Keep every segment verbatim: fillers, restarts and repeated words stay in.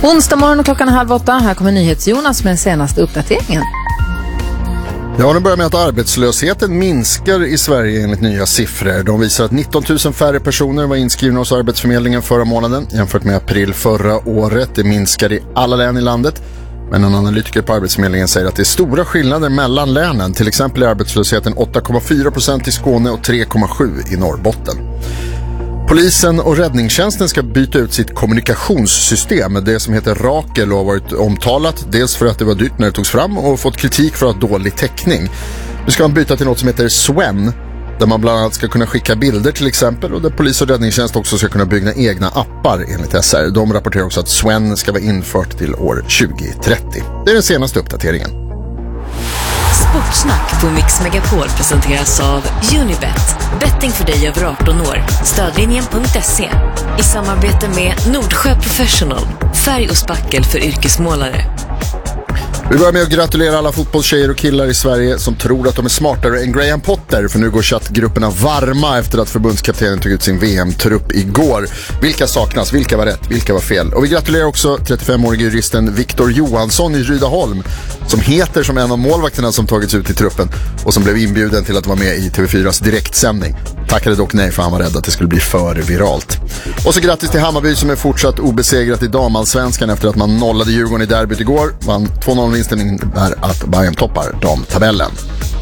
Onsdag morgon klockan halv åtta. Här kommer NyhetsJonas med den senaste uppdateringen. Ja, nu börjar med att arbetslösheten minskar i Sverige enligt nya siffror. De visar att nitton tusen färre personer var inskrivna hos Arbetsförmedlingen förra månaden jämfört med april förra året. Det minskar i alla län i landet. Men en analytiker på Arbetsförmedlingen säger att det är stora skillnader mellan länen. Till exempel är arbetslösheten åtta komma fyra procent i Skåne och tre komma sju procent i Norrbotten. Polisen och räddningstjänsten ska byta ut sitt kommunikationssystem. Det som heter Rakel har varit omtalat. Dels för att det var dyrt när det togs fram och fått kritik för att ha dålig täckning. Nu ska man byta till något som heter Swen, där man bland annat ska kunna skicka bilder till exempel, och där polis och räddningstjänst också ska kunna bygga egna appar enligt S R. De rapporterar också att Swen ska vara infört till år tjugo trettio. Det är den senaste uppdateringen. Sportsnack på Mix Megapol presenteras av Unibet. Betting för dig över arton år. Stödlinjen punkt se. I samarbete med Nordsjö Professional. Färg och spackel för yrkesmålare. Vi börjar med att gratulera alla fotbollstjejer och killar i Sverige som tror att de är smartare än Graham Potter, för nu går chattgrupperna varma efter att förbundskaptenen tog ut sin V M-trupp igår. Vilka saknas? Vilka var rätt? Vilka var fel? Och vi gratulerar också trettiofemårige juristen Victor Johansson i Rydaholm, som heter som en av målvakterna som tagits ut i truppen och som blev inbjuden till att vara med i T V fyras direktsändning. Tackade dock nej, för han var rädd att det skulle bli för viralt. Och så grattis till Hammarby som är fortsatt obesegrat i damallsvenskan efter att man nollade Djurgården i derbyt igår. Vann två noll-vinsten innebär att Bayern toppar damtabellen.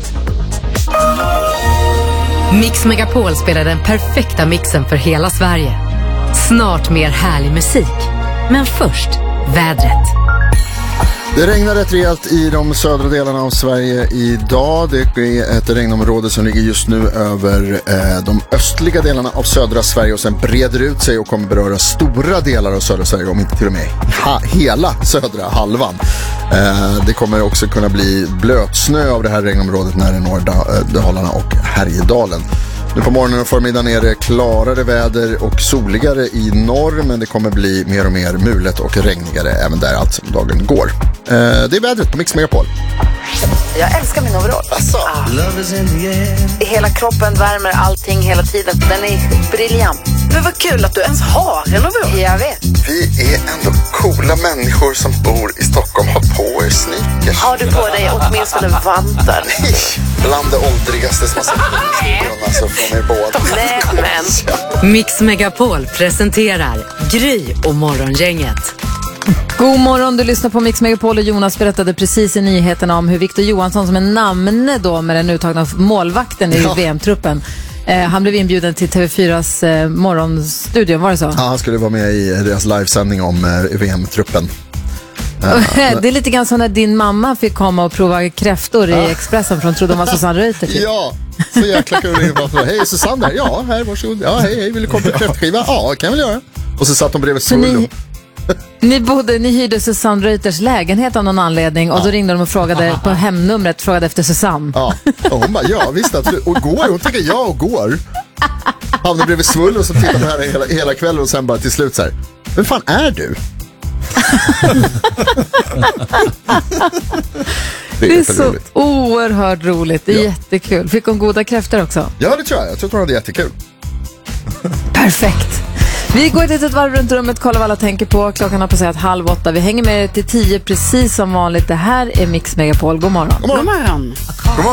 Mix Megapol spelar den perfekta mixen för hela Sverige. Snart mer härlig musik. Men först, vädret. Det regnar rätt rejält i de södra delarna av Sverige idag. Det är ett regnområde som ligger just nu över eh, de östliga delarna av södra Sverige och sen breder ut sig och kommer beröra stora delar av södra Sverige, om inte till och med ha, hela södra halvan. Eh, det kommer också kunna bli blötsnö av det här regnområdet när det når Dalarna och Härjedalen. Nu på morgonen och förmiddagen är det klarare väder och soligare i norr, men det kommer bli mer och mer mulet och regnigare även där allt som dagen går. Eh, det är vädret på Mix Megapol. Jag älskar min overall. Asså? Ah. Hela kroppen värmer allting hela tiden. Den är briljant. Men vad kul att du ens har en overall. Jag vet. Vi är ändå coola människor som bor i Stockholm. Har på er sneakers. Har du på dig åtminstone vantar? Nej, bland det åldrigaste som har sett på alltså från er båda. Nej, men. Mix Megapol presenterar Gry och Morgongänget. God morgon, du lyssnar på Mix Megapol och Jonas berättade precis i nyheterna om hur Victor Johansson, som är namne då med den uttagna målvakten i ja. V M-truppen, eh, han blev inbjuden till T V fyras eh, morgonstudion, var det så? Ja, han skulle vara med i deras livesändning om eh, V M-truppen. Det är lite grann som när din mamma fick komma och prova kräftor i Expressen, för hon trodde de var Susanne Reuter typ. Ja, så jäkla kul. Hej Susanne där, ja, här, varsågod. Ja, hej, hej, vill du komma på kräftskiva? Ja, kan väl göra. Och så satt de bredvid Svullo. Ni, bodde, ni hyrde Susanne Reuters lägenhet av någon anledning, och ja. Då ringde de och frågade på hemnumret, frågade efter Susanne. Ja, och hon bara, ja visst, absolut. Och går, hon tycker ja och går. Hamnade bredvid Svullo och så tittade här hela, hela kvällen och sen bara till slut så här, vem fan är du? Det är, det är så roligt. Oerhört roligt. Det är ja. jättekul. Fick hon goda kräftor också? Ja, det tror jag. Jag tror att hon hade jättekul. Perfekt. Vi går ett litet varv runt rummet, kollar vad alla tänker på. Klockan har passerat halv åtta. Vi hänger med till tio precis som vanligt. Det här är Mix Megapol. God morgon. God morgon. God morgon.